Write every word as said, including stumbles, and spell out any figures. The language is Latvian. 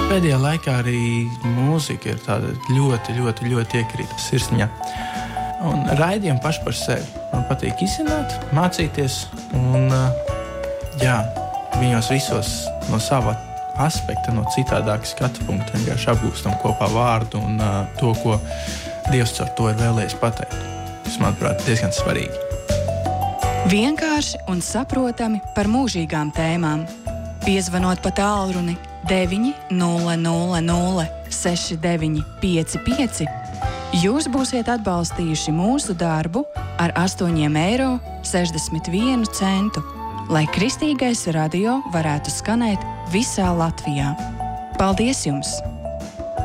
Pēdējā laikā arī mūzika ir tāda ļoti, ļoti, ļoti iekrīta sirsniņā. Un raidījumi paši par sevi. Man patīk izzināt, mācīties un, jā, viņos visos no sava aspekta, no citādāka skatu punkta vienkārši apgūstam kopā vārdu un uh, to, ko Dievs caur to ir vēlējis pateikt. Tas, manuprāt, diezgan svarīgi. Vienkārši un saprotami par mūžīgām tēmām. Piezvanot pa tālruni deviņi nulle nulle nulle seši deviņi pieci pieci, jūs būsiet atbalstījuši mūsu darbu ar astoņiem eiro sešdesmit vienu centu, lai Kristīgais radio varētu skanēt visā Latvijā. Paldies jums!